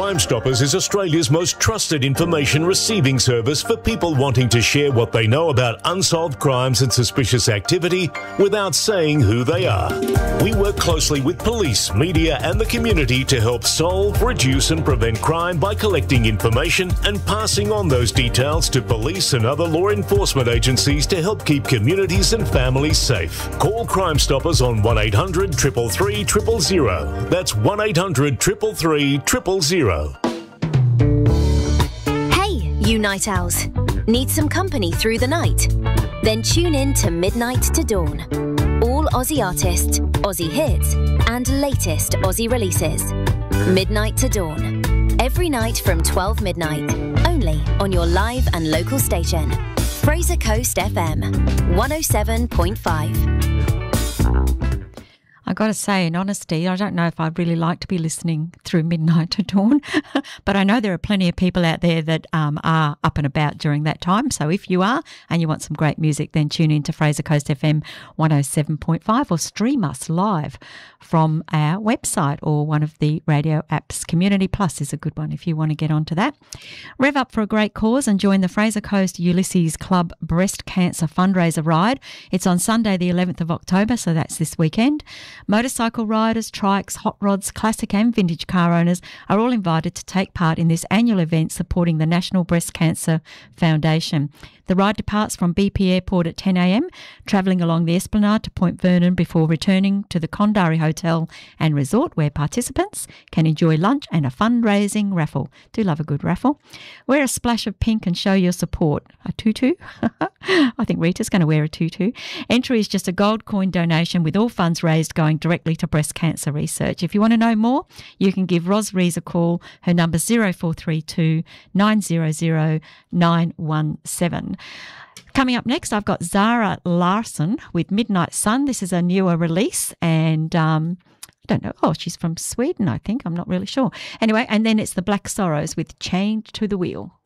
Crime Stoppers is Australia's most trusted information receiving service for people wanting to share what they know about unsolved crimes and suspicious activity without saying who they are. We work closely with police, media and the community to help solve, reduce and prevent crime by collecting information and passing on those details to police and other law enforcement agencies to help keep communities and families safe. Call Crime Stoppers on 1800 333 000. That's 1800 333 000. Hey, you night owls. Need some company through the night? Then tune in to Midnight to Dawn. All Aussie artists, Aussie hits, and latest Aussie releases. Midnight to Dawn. Every night from 12 midnight. Only on your live and local station. Fraser Coast FM 107.5. I got to say, in honesty, I don't know if I'd really like to be listening through Midnight to Dawn, but I know there are plenty of people out there that are up and about during that time. So if you are and you want some great music, then tune in to Fraser Coast FM 107.5 or stream us live from our website or one of the radio apps. Community Plus is a good one if you want to get onto that. Rev up for a great cause and join the Fraser Coast Ulysses Club Breast Cancer Fundraiser Ride. It's on Sunday the 11th of October, so that's this weekend. Motorcycle riders, trikes, hot rods, classic and vintage car owners are all invited to take part in this annual event supporting the National Breast Cancer Foundation. The ride departs from BP Airport at 10 a.m, travelling along the Esplanade to Point Vernon before returning to the Kondari Hotel and Resort, where participants can enjoy lunch and a fundraising raffle. Do love a good raffle. Wear a splash of pink and show your support. A tutu? I think Rita's going to wear a tutu. Entry is just a gold coin donation with all funds raised going directly to breast cancer research. If you want to know more, you can give Ros Rees a call. Her number's 0432 900 917. Coming up next, I've got Zara Larsson with Midnight Sun. This is a newer release and I don't know. Oh, she's from Sweden, I think. I'm not really sure. Anyway, and then it's the Black Sorrows with Chained to the Wheel.